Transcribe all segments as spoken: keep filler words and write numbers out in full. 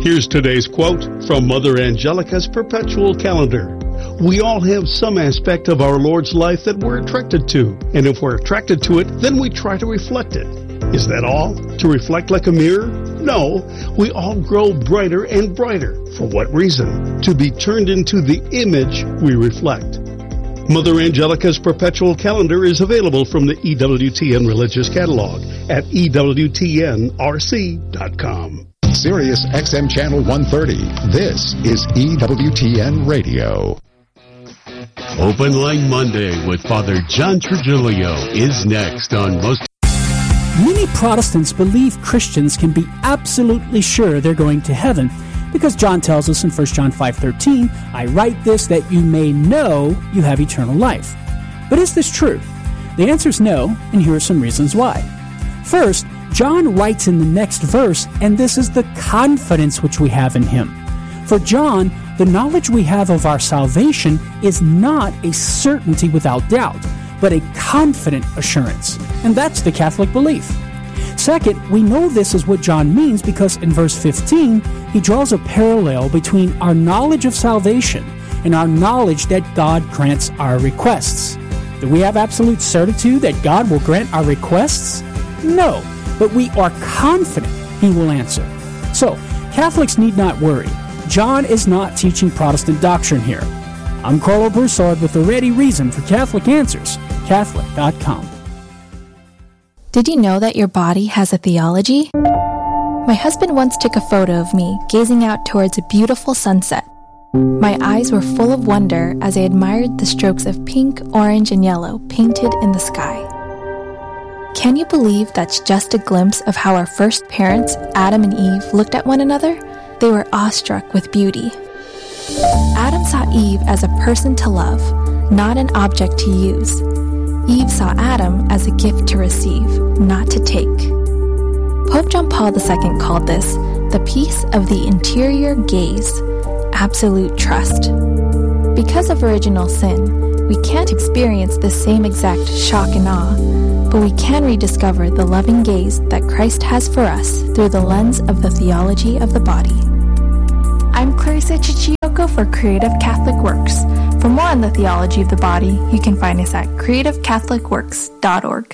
Here's today's quote from Mother Angelica's Perpetual Calendar. We all have some aspect of our Lord's life that we're attracted to, and if we're attracted to it, then we try to reflect it. Is that all? To reflect like a mirror? No, we all grow brighter and brighter. For what reason? To be turned into the image we reflect. Mother Angelica's Perpetual Calendar is available from the E W T N Religious Catalog at E W T N R C dot com. Sirius X M Channel one thirty. This is E W T N Radio. Open Line Monday with Father John Trigilio is next on Most. Many Protestants believe Christians can be absolutely sure they're going to heaven because John tells us in First John five thirteen, I write this that you may know you have eternal life. But is this true? The answer is no, and here are some reasons why. First, John writes in the next verse, and this is the confidence which we have in him. For John, the knowledge we have of our salvation is not a certainty without doubt, but a confident assurance. And that's the Catholic belief. Second, we know this is what John means because in verse fifteen, he draws a parallel between our knowledge of salvation and our knowledge that God grants our requests. Do we have absolute certitude that God will grant our requests? No, but we are confident he will answer. So, Catholics need not worry. John is not teaching Protestant doctrine here. I'm Carlo Broussard with the ready reason for Catholic Answers, Catholic dot com. Did you know that your body has a theology? My husband once took a photo of me gazing out towards a beautiful sunset. My eyes were full of wonder as I admired the strokes of pink, orange, and yellow painted in the sky. Can you believe that's just a glimpse of how our first parents, Adam and Eve, looked at one another? They were awestruck with beauty. Adam saw Eve as a person to love, not an object to use. Eve saw Adam as a gift to receive, not to take. Pope John Paul the Second called this the peace of the interior gaze, absolute trust. Because of original sin, we can't experience the same exact shock and awe, but we can rediscover the loving gaze that Christ has for us through the lens of the theology of the body. I'm Clarissa Chichioka for Creative Catholic Works. For more on the theology of the body, you can find us at creative catholic works dot org.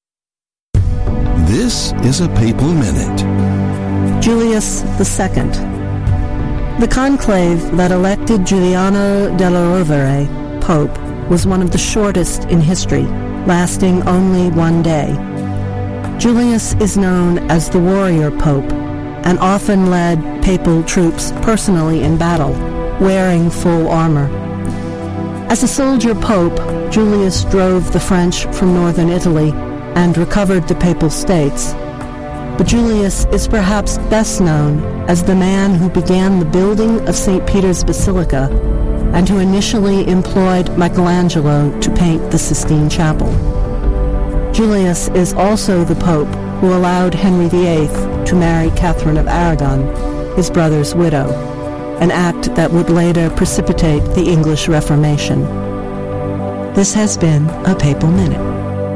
This is a Papal Minute. Julius the Second. The conclave that elected Giuliano della Rovere Pope was one of the shortest in history, lasting only one day. Julius is known as the warrior pope and often led papal troops personally in battle, wearing full armor. As a soldier pope, Julius drove the French from northern Italy and recovered the Papal States. But Julius is perhaps best known as the man who began the building of Saint Peter's Basilica and who initially employed Michelangelo to paint the Sistine Chapel. Julius is also the pope who allowed Henry the Eighth to marry Catherine of Aragon, his brother's widow, an act that would later precipitate the English Reformation. This has been a Papal Minute.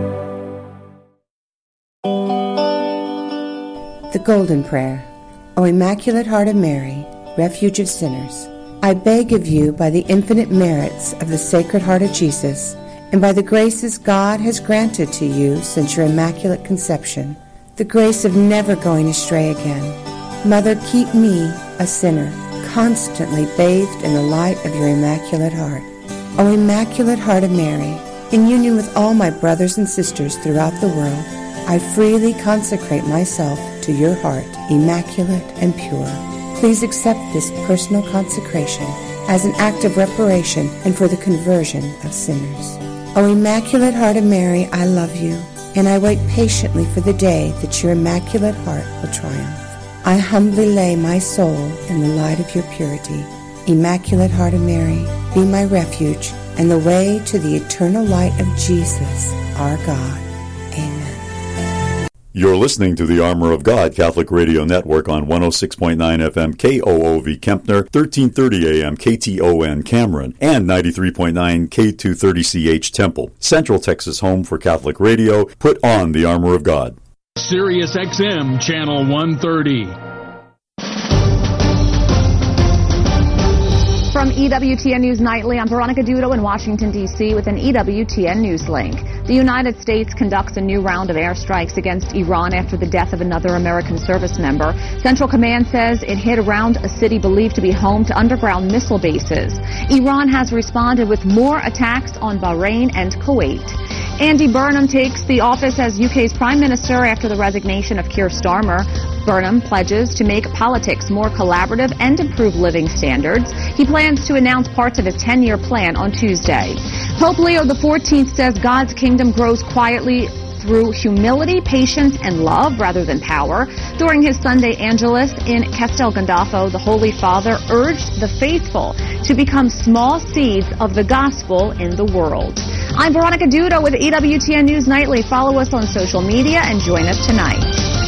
The Golden Prayer. O Immaculate Heart of Mary, Refuge of Sinners, I beg of you by the infinite merits of the Sacred Heart of Jesus, and by the graces God has granted to you since your Immaculate Conception, the grace of never going astray again. Mother, keep me, a sinner, constantly bathed in the light of your Immaculate Heart. O Immaculate Heart of Mary, in union with all my brothers and sisters throughout the world, I freely consecrate myself to your heart, immaculate and pure. Please accept this personal consecration as an act of reparation and for the conversion of sinners. O Immaculate Heart of Mary, I love you, and I wait patiently for the day that your Immaculate Heart will triumph. I humbly lay my soul in the light of your purity. Immaculate Heart of Mary, be my refuge and the way to the eternal light of Jesus, our God. Amen. You're listening to the Armor of God Catholic Radio Network on one oh six point nine F M K O O V Kempner, thirteen thirty A M K T O N Cameron, and ninety-three point nine K two thirty C H Temple. Central Texas home for Catholic radio. Put on the Armor of God. Sirius X M Channel one thirty. From E W T N News Nightly, I'm Veronica Dudo in Washington, D C with an E W T N News link. The United States conducts a new round of airstrikes against Iran after the death of another American service member. Central Command says it hit around a city believed to be home to underground missile bases. Iran has responded with more attacks on Bahrain and Kuwait. Andy Burnham takes the office as U K's Prime Minister after the resignation of Keir Starmer. Burnham pledges to make politics more collaborative and improve living standards. He plans to announce parts of his ten-year plan on Tuesday. Pope Leo the fourteenth says God's kingdom grows quietly through humility, patience, and love rather than power. During his Sunday Angelus in Castel Gandolfo, the Holy Father urged the faithful to become small seeds of the gospel in the world. I'm Veronica Dudo with E W T N News Nightly. Follow us on social media and join us tonight.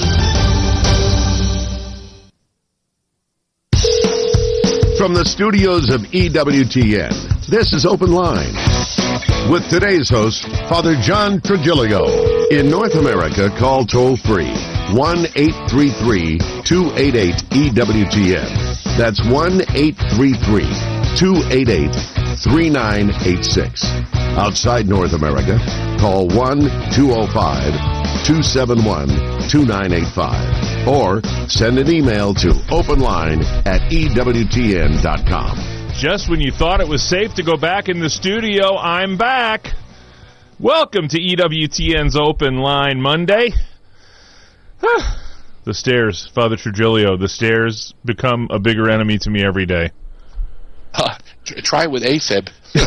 From the studios of E W T N, this is Open Line. With today's host, Father John Trigilio. In North America, call toll-free one eight three three, two eight eight, E W T N. That's one eight three three, two eight eight, three nine eight six. Outside North America, call one two zero five, two seven one, two nine eight five. Or send an email to openline at E W T N dot com. Just when you thought it was safe to go back in the studio, I'm back. Welcome to E W T N's Open Line Monday. The stairs, Father Trigilio, the stairs become a bigger enemy to me every day. Uh, try it with AFib.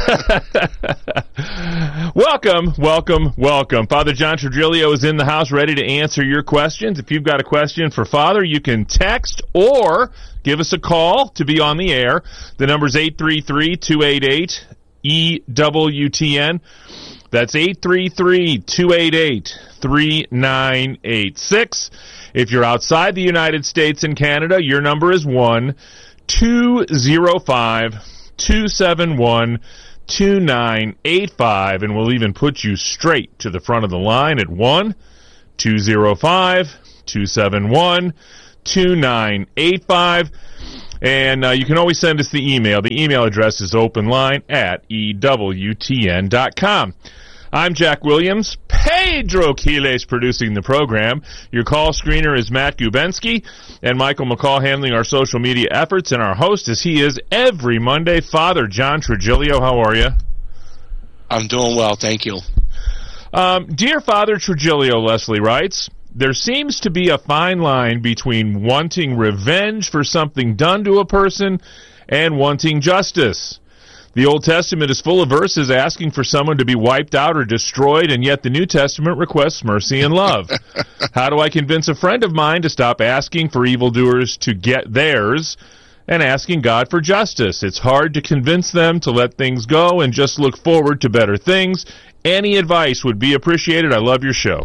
Welcome, welcome, welcome. Father John Trigilio is in the house ready to answer your questions. If you've got a question for Father, you can text or give us a call to be on the air. The number's eight three three, two eight eight, E W T N. That's eight three three, two eight eight, three nine eight six. If you're outside the United States and Canada, your number is one two zero five, two seven one, two nine eight five, and we'll even put you straight to the front of the line at one two zero five, two seven one, two nine eight five. And uh, you can always send us the email. The email address is openline at E W T N dot com. I'm Jack Williams. Pedro Quiles producing the program. Your call screener is Matt Gubensky, and Michael McCall handling our social media efforts, and our host, as he is every Monday, Father John Trigilio. How are you? I'm doing well, thank you. Um, Dear Father Trigilio, Leslie writes, there seems to be a fine line between wanting revenge for something done to a person and wanting justice. The Old Testament is full of verses asking for someone to be wiped out or destroyed, and yet the New Testament requests mercy and love. How do I convince a friend of mine to stop asking for evildoers to get theirs and asking God for justice? It's hard to convince them to let things go and just look forward to better things. Any advice would be appreciated. I love your show.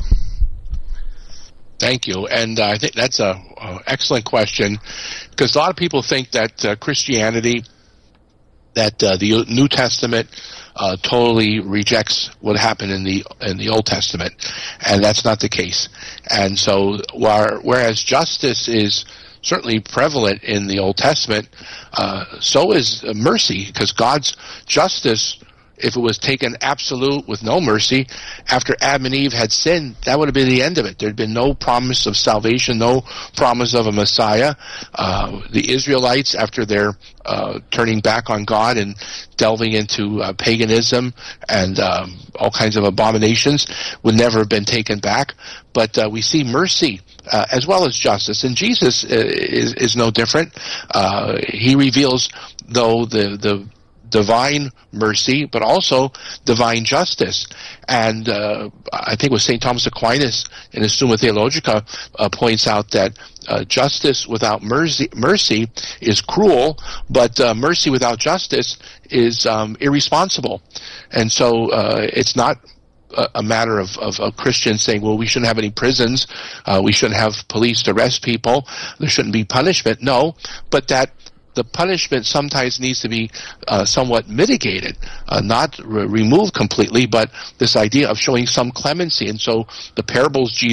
Thank you, and uh, I think that's a, a excellent question, because a lot of people think that uh, Christianity, that uh, the New Testament uh, totally rejects what happened in the in the Old Testament, and that's not the case. And so, while, whereas justice is certainly prevalent in the Old Testament, uh, so is mercy, because God's justice, if it was taken absolute with no mercy, after Adam and Eve had sinned, that would have been the end of it. There had been no promise of salvation, no promise of a Messiah. Uh, the Israelites, after their uh, turning back on God and delving into uh, paganism and um, all kinds of abominations, would never have been taken back. But uh, we see mercy uh, as well as justice. And Jesus uh, is, is no different. Uh, he reveals, though, the the divine mercy, but also divine justice. And uh, I think with Saint Thomas Aquinas in his Summa Theologica uh, points out that uh, justice without mercy, mercy is cruel, but uh, mercy without justice is um, irresponsible. And so uh, it's not a, a matter of, of, of Christians saying, well, we shouldn't have any prisons, uh, we shouldn't have police to arrest people, there shouldn't be punishment. No, but that the punishment sometimes needs to be uh, somewhat mitigated, uh, not re- removed completely, but this idea of showing some clemency. And so the parables Jesus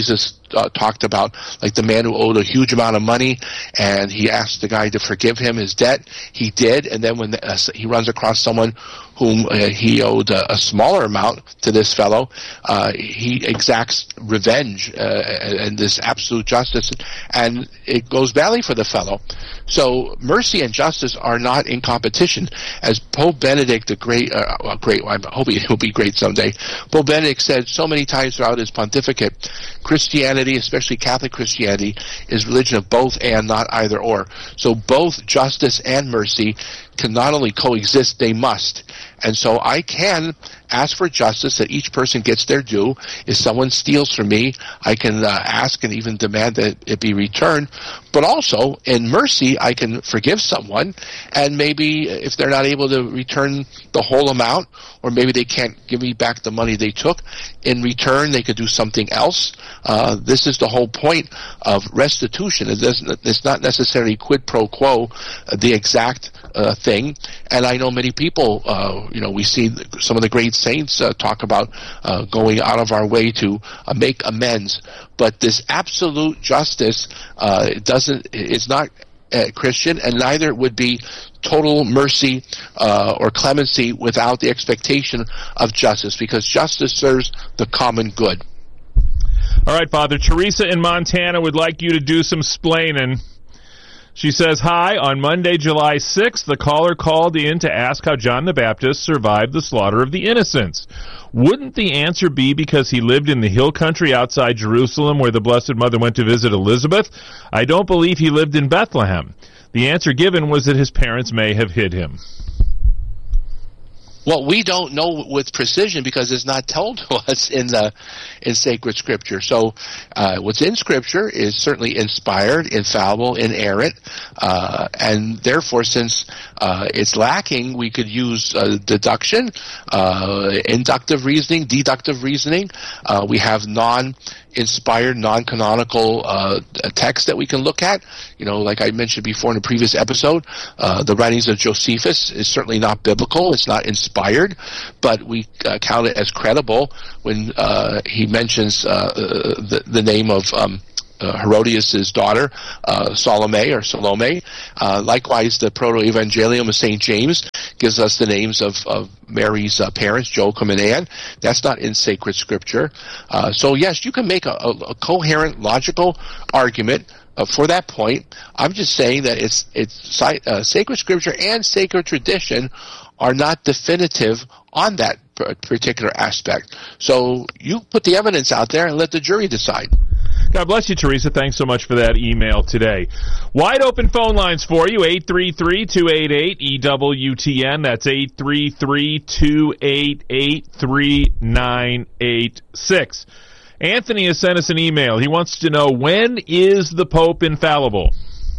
uh, talked about, like the man who owed a huge amount of money, and he asked the guy to forgive him his debt. He did, and then when the, uh, he runs across someone whom uh, he owed a, a smaller amount to this fellow, uh, he exacts revenge uh, and this absolute justice, and it goes badly for the fellow. So mercy and justice are not in competition. As Pope Benedict, the great, uh, well, great, I hope he'll be great someday, Pope Benedict said so many times throughout his pontificate, Christianity, especially Catholic Christianity, is religion of both and, not either or. So both justice and mercy can not only coexist, they must. And so I can ask for justice, that each person gets their due. If someone steals from me, I can uh, ask and even demand that it be returned. But also, in mercy, I can forgive someone, and maybe if they're not able to return the whole amount, or maybe they can't give me back the money they took, in return they could do something else. Uh, this is the whole point of restitution. It doesn't, it's not necessarily quid pro quo, uh, the exact uh, thing. And I know many people, uh, you know, we see some of the great saints uh, talk about uh, going out of our way to uh, make amends. But this absolute justice uh, it doesn't, it's not uh, Christian, and neither would be total mercy uh, or clemency without the expectation of justice, because justice serves the common good. All right, Father. Teresa in Montana would like you to do some splaining. She says, hi, on Monday, July sixth, the caller called in to ask how John the Baptist survived the slaughter of the innocents. Wouldn't the answer be because he lived in the hill country outside Jerusalem where the Blessed Mother went to visit Elizabeth? I don't believe he lived in Bethlehem. The answer given was that his parents may have hid him. Well, we don't know with precision because it's not told to us in the in sacred Scripture. So uh, what's in Scripture is certainly inspired, infallible, inerrant, uh, and therefore, since uh, it's lacking, we could use uh, deduction, uh, inductive reasoning, deductive reasoning. Uh, we have non inspired, non-canonical uh, text that we can look at. You know, like I mentioned before in a previous episode, uh, the writings of Josephus is certainly not biblical. It's not inspired, but we uh, count it as credible when uh, he mentions uh, the, the name of um, Uh, Herodias' daughter, uh, Salome or Salome. Uh, likewise, the Proto-Evangelium of Saint James gives us the names of, of Mary's uh, parents, Joachim and Anne. That's not in sacred Scripture. Uh, so yes, you can make a, a, a coherent, logical argument uh, for that point. I'm just saying that it's it's uh, sacred Scripture and sacred tradition are not definitive on that particular aspect. So you put the evidence out there and let the jury decide. God bless you, Teresa. Thanks so much for that email today. Wide open phone lines for you, eight three three, two eight eight, E W T N. That's eight three three, two eight eight, three nine eight six. Anthony has sent us an email. He wants to know, when is the Pope infallible?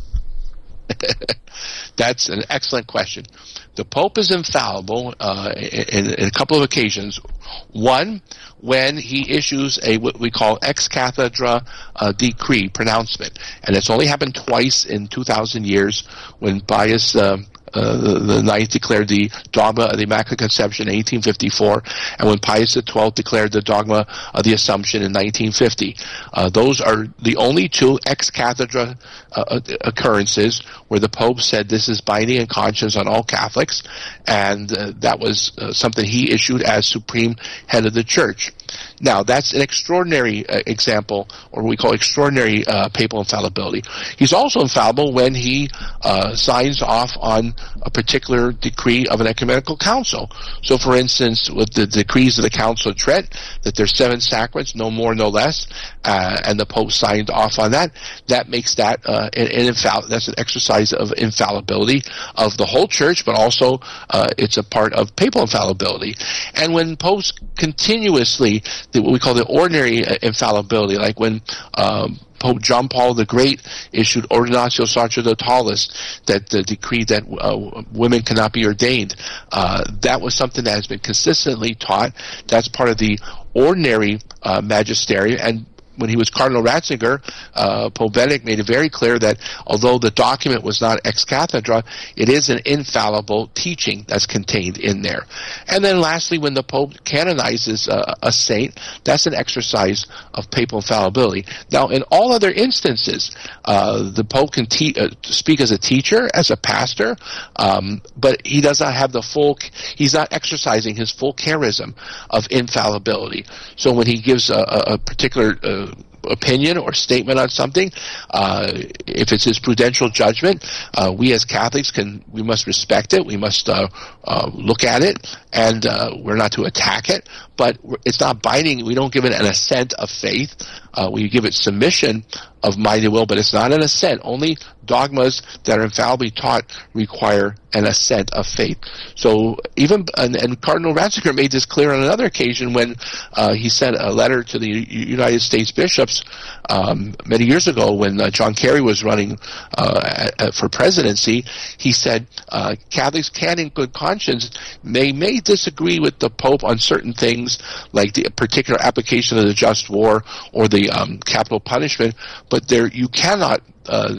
That's an excellent question. The Pope is infallible uh, in, in a couple of occasions. One, when he issues a what we call ex cathedra uh, decree, pronouncement. And it's only happened twice in two thousand years, when Pius uh, uh, the, the Ninth declared the dogma of the Immaculate Conception in eighteen fifty-four, and when Pius the Twelfth declared the dogma of the Assumption in nineteen fifty. Uh, those are the only two ex cathedra uh, occurrences where the Pope said this is binding in conscience on all Catholics, and uh, that was uh, something he issued as supreme head of the Church. Now, that's an extraordinary uh, example, or what we call extraordinary uh, papal infallibility. He's also infallible when he uh, signs off on a particular decree of an ecumenical council. So, for instance, with the decrees of the Council of Trent, that there's seven sacraments, no more, no less, uh, and the Pope signed off on that, that makes that uh, an, an infall- that's an exercise of infallibility of the whole Church, but also uh, it's a part of papal infallibility. And when popes continuously, the, what we call the ordinary uh, infallibility, like when um, Pope John Paul the Great issued Ordinatio Sacerdotales, that the decree that uh, women cannot be ordained. Uh, that was something that has been consistently taught. That's part of the ordinary uh, magisterium, and when he was Cardinal Ratzinger, uh, Pope Benedict made it very clear that although the document was not ex cathedra, it is an infallible teaching that's contained in there. And then lastly, when the Pope canonizes uh, a saint, that's an exercise of papal infallibility. Now, in all other instances, uh, the Pope can te- uh, speak as a teacher, as a pastor, um, but he does not have the full, he's not exercising his full charism of infallibility. So when he gives a, a, a particular uh, opinion or statement on something, uh, if it's his prudential judgment, uh, we as Catholics can, we must respect it, we must uh, uh, look at it, and uh, we're not to attack it, but it's not binding. We don't give it an assent of faith. Uh, we give it submission of mind and will, but it's not an assent. Only dogmas that are infallibly taught require an assent of faith. So even, and, and Cardinal Ratzinger made this clear on another occasion when uh, he sent a letter to the United States bishops um, many years ago when uh, John Kerry was running uh, at, for presidency. He said uh, Catholics can in good conscience, they may disagree with the Pope on certain things like the particular application of the just war or the um, capital punishment, but there you cannot uh,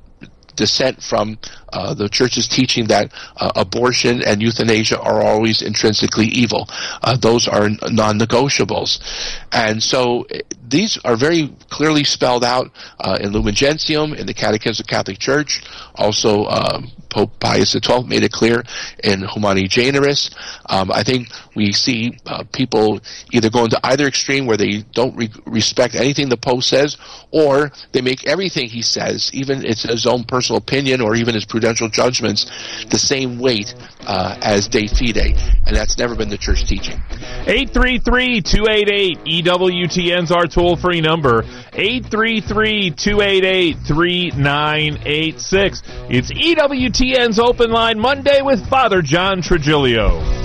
dissent from uh, the Church's teaching that uh, abortion and euthanasia are always intrinsically evil. Uh, those are non-negotiables. And so these are very clearly spelled out uh, in Lumen Gentium, in the Catechism of the Catholic Church. Also, um, Pope Pius the twelfth made it clear in Humani Generis. Um, I think we see uh, people either going to either extreme where they don't re- respect anything the Pope says, or they make everything he says, even it's his own personal opinion or even his prudential judgments, the same weight uh, as De Fide. And that's never been the Church teaching. eight three three, two eight eight, E W T N's our toll-free number. eight three three, two eight eight, three nine eight six. It's E W T N's Open Line Monday with Father John Trigilio.